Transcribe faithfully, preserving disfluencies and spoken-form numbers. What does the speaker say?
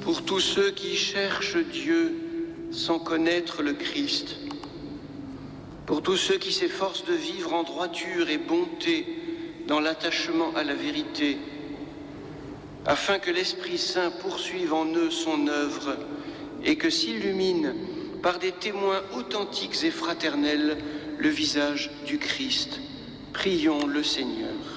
pour tous ceux qui cherchent Dieu sans connaître le Christ, pour tous ceux qui s'efforcent de vivre en droiture et bonté dans l'attachement à la vérité, afin que l'Esprit Saint poursuive en eux son œuvre et que s'illumine par des témoins authentiques et fraternels le visage du Christ. Prions le Seigneur.